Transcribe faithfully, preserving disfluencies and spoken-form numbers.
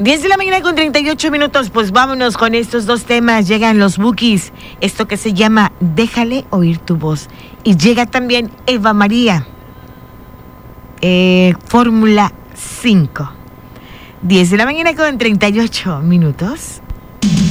diez de la mañana con treinta y ocho minutos, pues vámonos con estos dos temas. Llegan los Bukis, esto que se llama Déjale oír tu voz. Y llega también Eva María, eh, Fórmula cinco. diez de la mañana con treinta y ocho minutos.